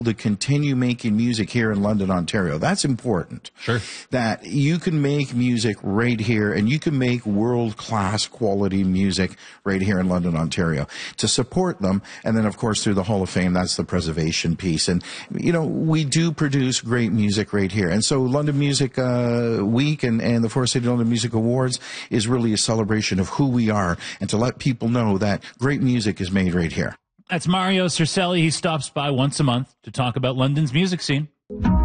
to continue making music here in London, Ontario. That's important. Sure. That you can make music right here, and you can make world-class quality music right here in London, Ontario. To support them, and then, of course, through the Hall of Fame, that's the preservation piece. And, you know, we do produce great music right here. And so London Music Week and the Forest City London Music Awards is really a celebration of who we are, and to let people know that great music is made right here. That's Mario Cercelli. He stops by once a month to talk about London's music scene.